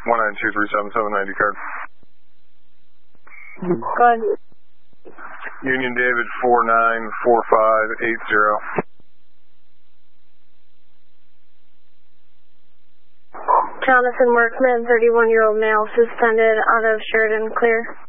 1923779 card. Go ahead. Union David 494580. Jonathan Workman, 31-year-old male, suspended out of Sheridan, clear.